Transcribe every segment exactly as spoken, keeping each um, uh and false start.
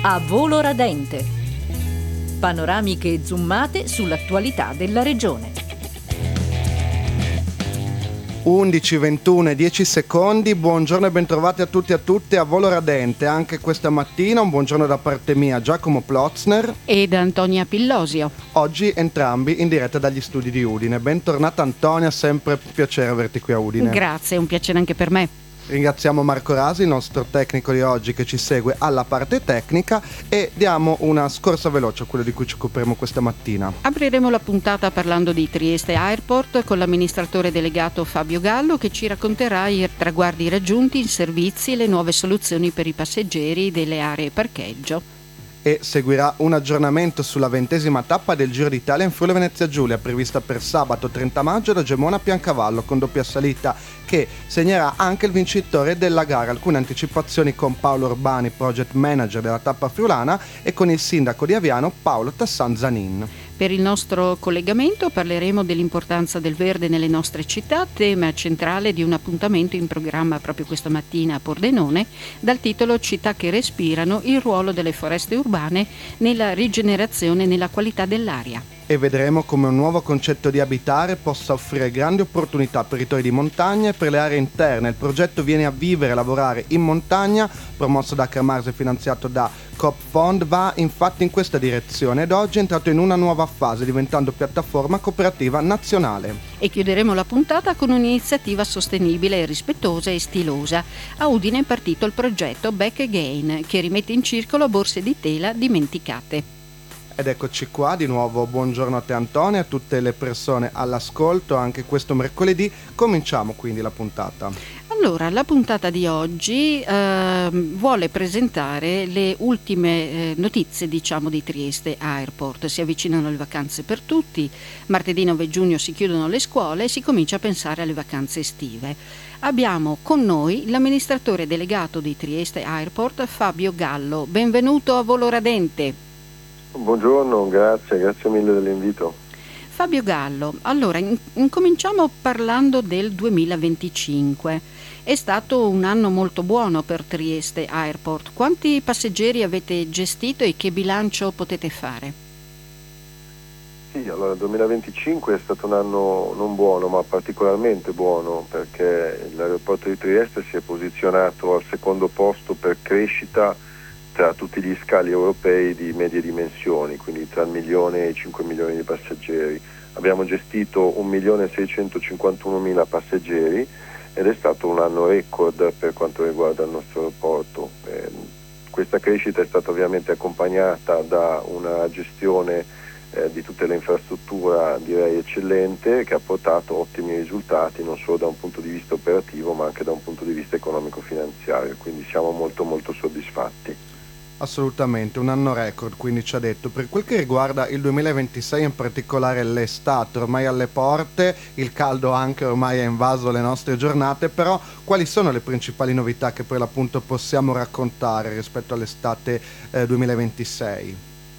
A volo radente. Panoramiche zoomate sull'attualità della regione. undici, ventuno e dieci secondi, buongiorno e bentrovati a tutti e a tutte a volo radente. Anche questa mattina un buongiorno da parte mia, Giacomo Plotzner e da Antonia Pillosio. Oggi entrambi in diretta dagli studi di Udine. Bentornata Antonia, sempre un piacere averti qui a Udine. Grazie, è un piacere anche per me. Ringraziamo Marco Rasi, il nostro tecnico di oggi, che ci segue alla parte tecnica, e diamo una scorsa veloce a quello di cui ci occuperemo questa mattina. Apriremo la puntata parlando di Trieste Airport con l'amministratore delegato Fabio Gallo, che ci racconterà i traguardi raggiunti, i servizi e le nuove soluzioni per i passeggeri delle aree parcheggio. E seguirà un aggiornamento sulla ventesima tappa del Giro d'Italia in Friuli Venezia Giulia, prevista per sabato trenta maggio da Gemona a Piancavallo, con doppia salita che segnerà anche il vincitore della gara. Alcune anticipazioni con Paolo Urbani, project manager della tappa friulana, e con il sindaco di Aviano Paolo Tassan Zanin. Per il nostro collegamento parleremo dell'importanza del verde nelle nostre città, tema centrale di un appuntamento in programma proprio questa mattina a Pordenone, dal titolo Città che respirano, il ruolo delle foreste urbane nella rigenerazione e nella qualità dell'aria. E vedremo come un nuovo concetto di abitare possa offrire grandi opportunità per i territori di montagna e per le aree interne. Il progetto Vieni a vivere e lavorare in montagna, promosso da Cremarse e finanziato da Coop Fond, va infatti in questa direzione ed oggi è entrato in una nuova fase, diventando piattaforma cooperativa nazionale. E chiuderemo la puntata con un'iniziativa sostenibile, rispettosa e stilosa. A Udine è partito il progetto Back Again, che rimette in circolo borse di tela dimenticate. Ed eccoci qua di nuovo, buongiorno a te Antonia, a tutte le persone all'ascolto anche questo mercoledì. Cominciamo quindi la puntata. Allora, la puntata di oggi eh, vuole presentare le ultime eh, notizie, diciamo, di Trieste Airport. Si avvicinano le vacanze per tutti, martedì nove giugno si chiudono le scuole e si comincia a pensare alle vacanze estive. Abbiamo con noi l'amministratore delegato di Trieste Airport, Fabio Gallo. Benvenuto a Volo Radente. Buongiorno, grazie, grazie mille dell'invito. Fabio Gallo, allora in- incominciamo parlando del duemilaventicinque. È stato un anno molto buono per Trieste Airport. Quanti passeggeri avete gestito e che bilancio potete fare? Sì, allora il duemilaventicinque è stato un anno non buono, ma particolarmente buono, perché l'aeroporto di Trieste si è posizionato al secondo posto per crescita tra tutti gli scali europei di medie dimensioni, quindi tra il milione e i cinque milioni di passeggeri. Abbiamo gestito un milione seicentocinquantunomila passeggeri ed è stato un anno record per quanto riguarda il nostro aeroporto. Eh, questa crescita è stata ovviamente accompagnata da una gestione eh, di tutta l'infrastruttura, direi eccellente, che ha portato ottimi risultati non solo da un punto di vista operativo ma anche da un punto di vista economico-finanziario, quindi siamo molto molto soddisfatti. Assolutamente, un anno record, quindi ci ha detto. Per quel che riguarda il duemilaventisei, in particolare l'estate ormai alle porte, il caldo anche ormai ha invaso le nostre giornate, però quali sono le principali novità che per l'appunto possiamo raccontare rispetto all'estate eh, duemilaventisei?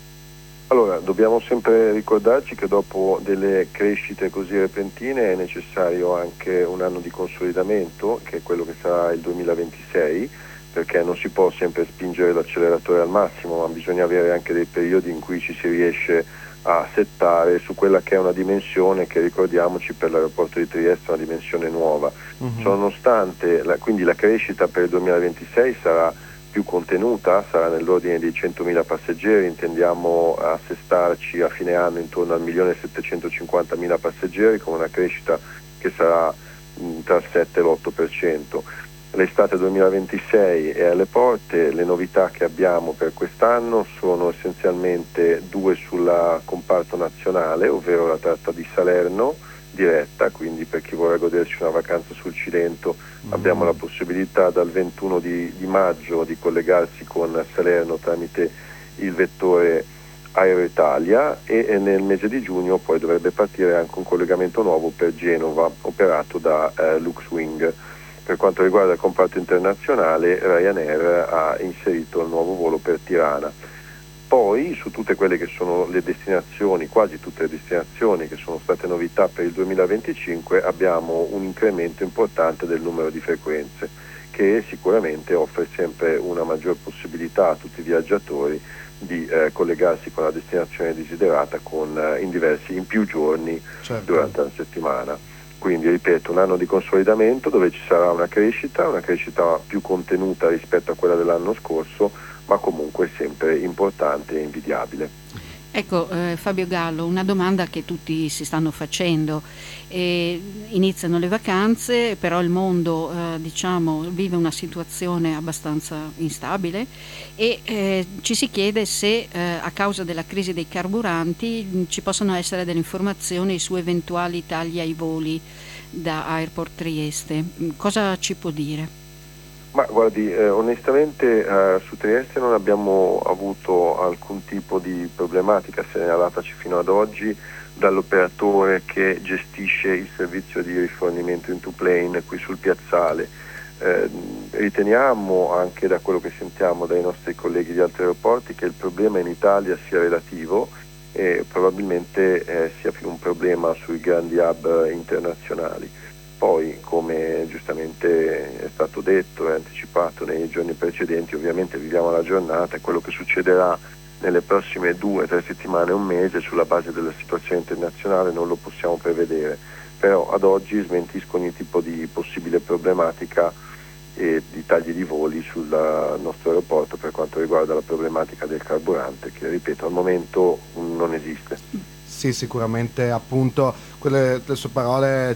Allora, dobbiamo sempre ricordarci che dopo delle crescite così repentine è necessario anche un anno di consolidamento, che è quello che sarà il duemilaventisei, perché non si può sempre spingere l'acceleratore al massimo, ma bisogna avere anche dei periodi in cui ci si riesce a settare su quella che è una dimensione che, ricordiamoci, per l'aeroporto di Trieste è una dimensione nuova. Uh-huh. Nonostante, la, quindi la crescita per il duemilaventisei sarà più contenuta, sarà nell'ordine di centomila passeggeri, intendiamo assestarci a fine anno intorno al milione settecentocinquantamila passeggeri, con una crescita che sarà mh, tra il sette e l'otto per cento. L'estate duemilaventisei è alle porte, le novità che abbiamo per quest'anno sono essenzialmente due sulla comparto nazionale, ovvero la tratta di Salerno diretta, quindi per chi vuole godersi una vacanza sul Cilento mm. abbiamo la possibilità dal ventuno di, di maggio di collegarsi con Salerno tramite il vettore Aero Italia, e, e nel mese di giugno poi dovrebbe partire anche un collegamento nuovo per Genova operato da eh, Luxwing. Per quanto riguarda il comparto internazionale, Ryanair ha inserito il nuovo volo per Tirana. Poi su tutte quelle che sono le destinazioni, quasi tutte le destinazioni che sono state novità per il duemilaventicinque, abbiamo un incremento importante del numero di frequenze, che sicuramente offre sempre una maggior possibilità a tutti i viaggiatori di eh, collegarsi con la destinazione desiderata con, eh, in diversi, in più giorni Certo. durante la settimana. Quindi ripeto, un anno di consolidamento dove ci sarà una crescita, una crescita più contenuta rispetto a quella dell'anno scorso, ma comunque sempre importante e invidiabile. Ecco, eh, Fabio Gallo, una domanda che tutti si stanno facendo. Eh, iniziano le vacanze, però il mondo eh, diciamo, vive una situazione abbastanza instabile e eh, ci si chiede se eh, a causa della crisi dei carburanti mh, ci possono essere delle informazioni su eventuali tagli ai voli da Airport Trieste. Mh, Cosa ci può dire? Ma guardi, eh, onestamente eh, su Trieste non abbiamo avuto alcun tipo di problematica segnalataci fino ad oggi dall'operatore che gestisce il servizio di rifornimento in two plane qui sul piazzale. Eh, riteniamo, anche da quello che sentiamo dai nostri colleghi di altri aeroporti, che il problema in Italia sia relativo e probabilmente eh, sia più un problema sui grandi hub internazionali. Poi, come giustamente è stato detto e anticipato nei giorni precedenti, ovviamente viviamo la giornata e quello che succederà nelle prossime due, tre settimane, un mese, sulla base della situazione internazionale non lo possiamo prevedere. Però ad oggi smentisco ogni tipo di possibile problematica e di tagli di voli sul nostro aeroporto per quanto riguarda la problematica del carburante, che ripeto al momento non esiste. Sì, sicuramente appunto quelle le sue parole